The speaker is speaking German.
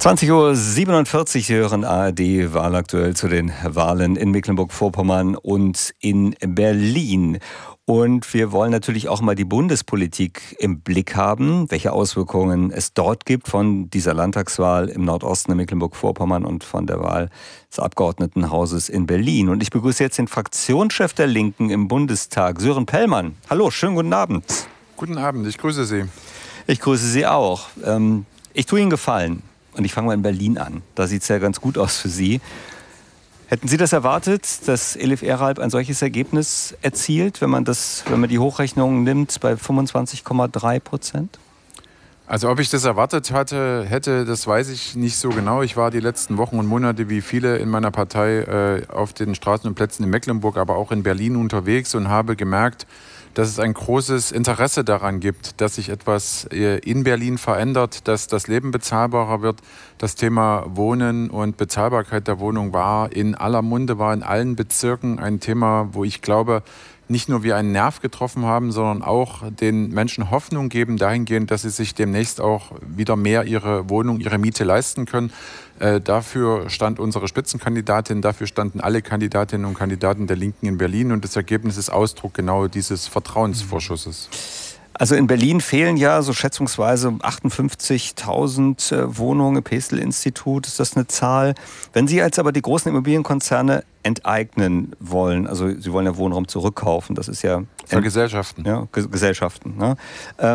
20:47 Uhr, Sie hören ARD Wahlaktuell zu den Wahlen in Mecklenburg-Vorpommern und in Berlin. Und wir wollen natürlich auch mal die Bundespolitik im Blick haben, welche Auswirkungen es dort gibt von dieser Landtagswahl im Nordosten in Mecklenburg-Vorpommern und von der Wahl des Abgeordnetenhauses in Berlin. Und ich begrüße jetzt den Fraktionschef der Linken im Bundestag, Sören Pellmann. Hallo, schönen guten Abend. Guten Abend, ich grüße Sie. Ich grüße Sie auch. Ich tue Ihnen Gefallen. Und ich fange mal in Berlin an. Da sieht es ja ganz gut aus für Sie. Hätten Sie das erwartet, dass Elif Eralp ein solches Ergebnis erzielt, wenn man die Hochrechnungen nimmt, bei 25,3%? Also ob ich das erwartet hätte, das weiß ich nicht so genau. Ich war die letzten Wochen und Monate wie viele in meiner Partei auf den Straßen und Plätzen in Mecklenburg, aber auch in Berlin unterwegs und habe gemerkt, dass es ein großes Interesse daran gibt, dass sich etwas in Berlin verändert, dass das Leben bezahlbarer wird. Das Thema Wohnen und Bezahlbarkeit der Wohnung war in aller Munde, war in allen Bezirken ein Thema, wo ich glaube, nicht nur wir einen Nerv getroffen haben, sondern auch den Menschen Hoffnung geben dahingehend, dass sie sich demnächst auch wieder mehr ihre Wohnung, ihre Miete leisten können. Dafür stand unsere Spitzenkandidatin, dafür standen alle Kandidatinnen und Kandidaten der Linken in Berlin und das Ergebnis ist Ausdruck genau dieses Vertrauensvorschusses. Also in Berlin fehlen ja so schätzungsweise 58.000 Wohnungen. Pestel-Institut ist das eine Zahl. Wenn Sie jetzt aber die großen Immobilienkonzerne enteignen wollen, also Sie wollen ja Wohnraum zurückkaufen, das ist ja... Vergesellschaften. Ja, Gesellschaften. Ne?